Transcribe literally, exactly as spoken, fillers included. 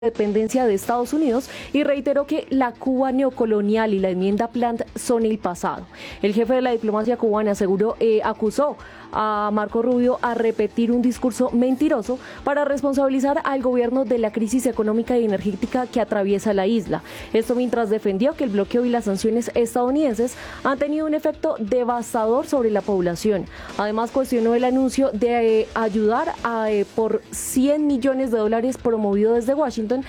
dependencia de Estados Unidos y reiteró que la Cuba neocolonial y la enmienda Plant son el pasado. El jefe de la diplomacia cubana aseguró, eh, acusó a Marco Rubio a repetir un discurso mentiroso para responsabilizar al gobierno de la crisis económica y energética que atraviesa la isla. Esto mientras defendió que el bloqueo y las sanciones estadounidenses han tenido un efecto devastador sobre la población. Además, cuestionó el anuncio de eh, ayudar a, eh, por cien millones de dólares promovido desde Washington